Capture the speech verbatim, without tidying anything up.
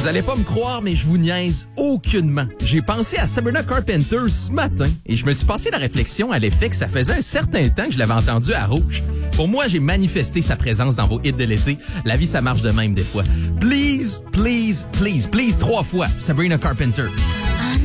Vous allez pas me croire, mais je vous niaise aucunement. J'ai pensé à Sabrina Carpenter ce matin et je me suis passé la réflexion à l'effet que ça faisait un certain temps que je l'avais entendu à Rouge. Pour moi, j'ai manifesté sa présence dans vos hits de l'été. La vie, ça marche de même des fois. Please, please, please, please, trois fois, Sabrina Carpenter.